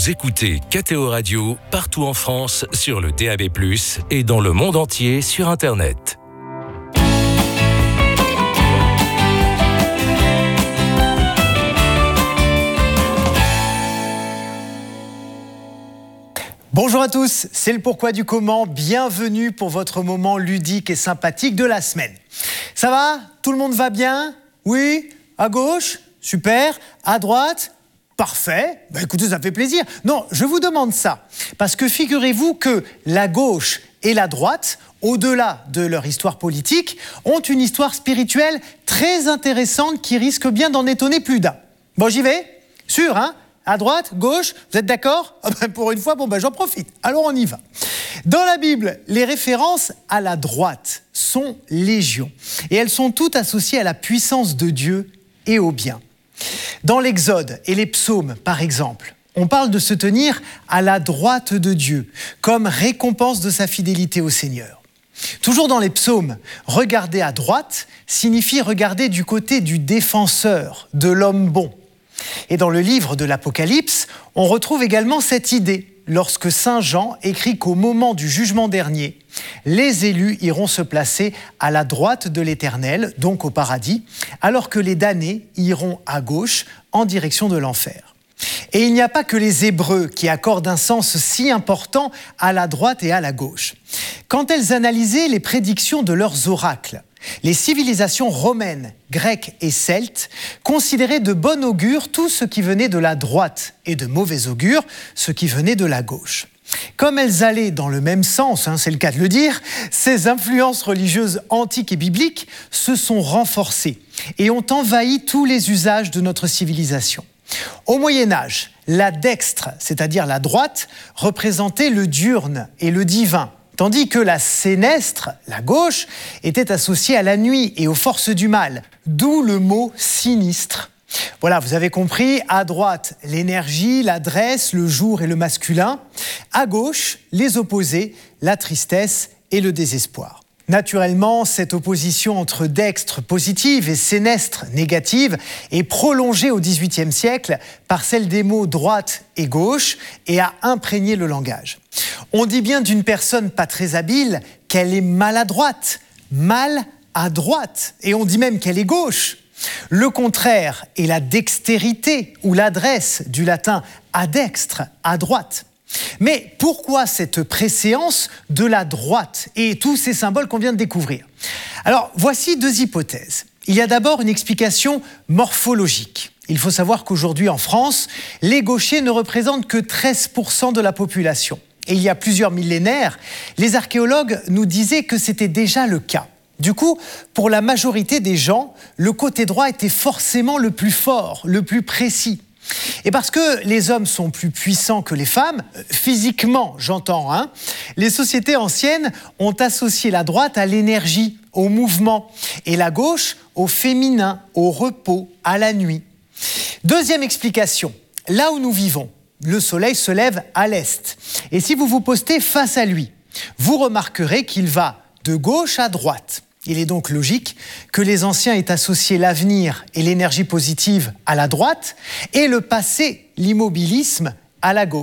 Vous écoutez KTO Radio partout en France sur le DAB+, et dans le monde entier sur Internet. Bonjour à tous, c'est le pourquoi du comment. Bienvenue pour votre moment ludique et sympathique de la semaine. Ça va ? Tout le monde va bien ? Oui ? À gauche ? Super. À droite ? Parfait. Écoutez, ça fait plaisir. Non, je vous demande ça parce que figurez-vous que la gauche et la droite, au-delà de leur histoire politique, ont une histoire spirituelle très intéressante qui risque bien d'en étonner plus d'un. Bon, j'y vais ? Sûr, hein ? À droite, gauche, vous êtes d'accord ? Pour une fois, j'en profite. Alors on y va. Dans la Bible, les références à la droite sont légion. Et elles sont toutes associées à la puissance de Dieu et au bien. Dans l'Exode et les psaumes, par exemple, on parle de se tenir à la droite de Dieu, comme récompense de sa fidélité au Seigneur. Toujours dans les psaumes, regarder à droite signifie regarder du côté du défenseur, de l'homme bon. Et dans le livre de l'Apocalypse, on retrouve également cette idée lorsque Saint Jean écrit qu'au moment du jugement dernier, les élus iront se placer à la droite de l'Éternel, donc au paradis, alors que les damnés iront à gauche en direction de l'enfer. Et il n'y a pas que les Hébreux qui accordent un sens si important à la droite et à la gauche. Quand elles analysaient les prédictions de leurs oracles, les civilisations romaines, grecques et celtes considéraient de bon augure tout ce qui venait de la droite et de mauvais augure ce qui venait de la gauche. Comme elles allaient dans le même sens, c'est le cas de le dire, ces influences religieuses antiques et bibliques se sont renforcées et ont envahi tous les usages de notre civilisation. Au Moyen-Âge, la dextre, c'est-à-dire la droite, représentait le diurne et le divin, tandis que la sénestre, la gauche, était associée à la nuit et aux forces du mal, d'où le mot sinistre. Voilà, vous avez compris, à droite, l'énergie, l'adresse, le jour et le masculin. À gauche, les opposés, la tristesse et le désespoir. Naturellement, cette opposition entre dextre positive et sénestre négative est prolongée au XVIIIe siècle par celle des mots droite et gauche et a imprégné le langage. On dit bien d'une personne pas très habile qu'elle est maladroite, mal à droite, et on dit même qu'elle est gauche. Le contraire est la dextérité ou l'adresse du latin adextre, à droite. Mais pourquoi cette préséance de la droite et tous ces symboles qu'on vient de découvrir ? Alors, voici deux hypothèses. Il y a d'abord une explication morphologique. Il faut savoir qu'aujourd'hui en France, les gauchers ne représentent que 13% de la population. Et il y a plusieurs millénaires, les archéologues nous disaient que c'était déjà le cas. Du coup, pour la majorité des gens, le côté droit était forcément le plus fort, le plus précis. Et parce que les hommes sont plus puissants que les femmes, physiquement j'entends, les sociétés anciennes ont associé la droite à l'énergie, au mouvement, et la gauche au féminin, au repos, à la nuit. Deuxième explication, là où nous vivons, le soleil se lève à l'est. Et si vous vous postez face à lui, vous remarquerez qu'il va de gauche à droite. Il est donc logique que les anciens aient associé l'avenir et l'énergie positive à la droite et le passé, l'immobilisme, à la gauche.